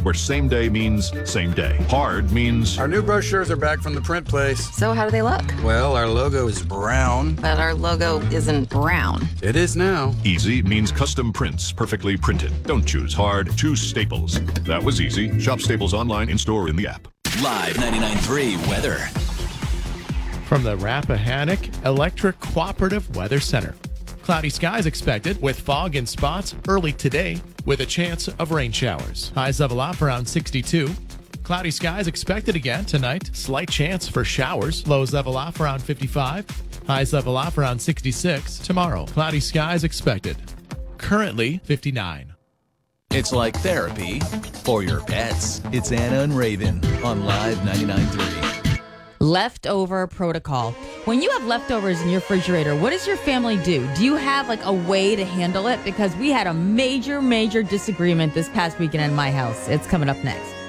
where same day means same day. Hard means Our new brochures are back from the print place. So how do they look? Well, our logo is brown. But our logo isn't brown. It is now. easy means custom prints, perfectly printed. Don't choose hard, choose Staples. That was easy. Shop Staples online, in-store, in the app. Live 99.3 weather. From the Rappahannock Electric Cooperative Weather Center. Cloudy skies expected with fog in spots early today with a chance of rain showers. Highs level off around 62. Cloudy skies expected again tonight. Slight chance for showers. Lows level off around 55. Highs level off around 66. Tomorrow, cloudy skies expected. Currently 59. It's like therapy for your pets. It's Anna and Raven on Live 99.3. Leftover protocol. When you have leftovers in your refrigerator, what does your family do? Do you have like a way to handle it? Because we had a major disagreement this past weekend in my house. It's coming up next.